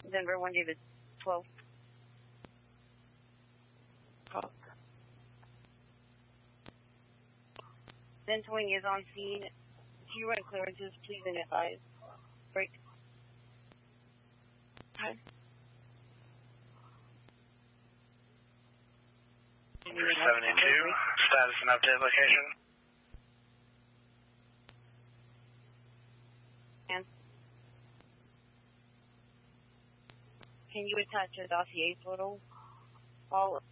Denver 1 David 12. Call. 10 Twing is on scene. If you run clearances, please advise. Break. Hi. 72, status and update location. And can you attach a dossier photo? All